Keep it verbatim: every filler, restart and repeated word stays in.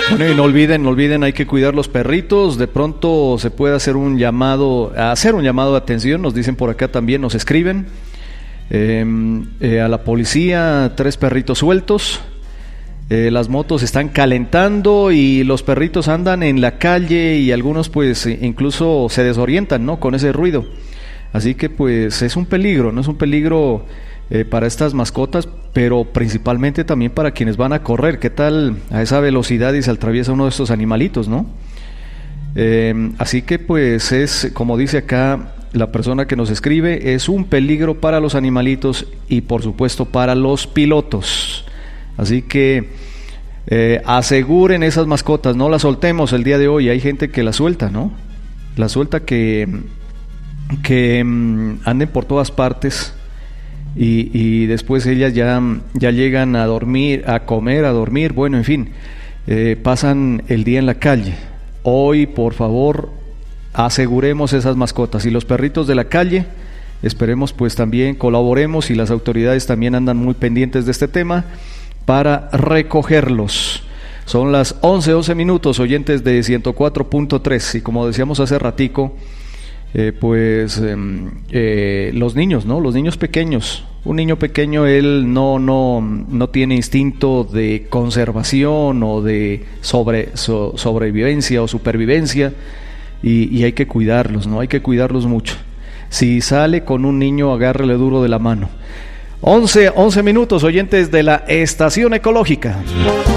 Bueno, y no olviden, no olviden, hay que cuidar los perritos. De pronto se puede hacer un llamado, hacer un llamado de atención. Nos dicen por acá también, nos escriben eh, eh, a la policía, tres perritos sueltos. Eh, las motos están calentando y los perritos andan en la calle y algunos pues incluso se desorientan, ¿no?, con ese ruido. Así que pues es un peligro, no es un peligro eh, para estas mascotas, pero principalmente también para quienes van a correr. ¿Qué tal a esa velocidad y se atraviesa uno de estos animalitos, no? Eh, así que pues es, como dice acá la persona que nos escribe, es un peligro para los animalitos y por supuesto para los pilotos. Así que eh, aseguren esas mascotas, no las soltemos el día de hoy. Hay gente que las suelta, ¿no? La suelta que, que um, anden por todas partes y, y después ellas ya, ya llegan a dormir, a comer, a dormir, bueno, en fin, eh, pasan el día en la calle. Hoy, por favor, aseguremos esas mascotas y los perritos de la calle. Esperemos pues también colaboremos y las autoridades también andan muy pendientes de este tema para recogerlos. Son las once, once minutos, oyentes de ciento cuatro punto tres, y como decíamos hace ratico, eh, pues eh, eh, los niños, ¿no? Los niños pequeños. Un niño pequeño, él no, no, no tiene instinto de conservación o de sobre, so, sobrevivencia o supervivencia, y, y hay que cuidarlos, ¿no? Hay que cuidarlos mucho. Si sale con un niño, agárrele duro de la mano. once, once minutos, oyentes de la Estación Ecológica.